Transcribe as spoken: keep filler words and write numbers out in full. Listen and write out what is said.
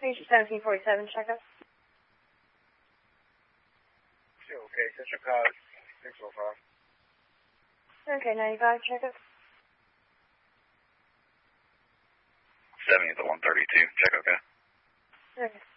Station seventeen forty-seven, checkup. Okay, Central Cause six oh five. Okay, ninety-five, checkup. seventy to one thirty-two, check okay. Okay.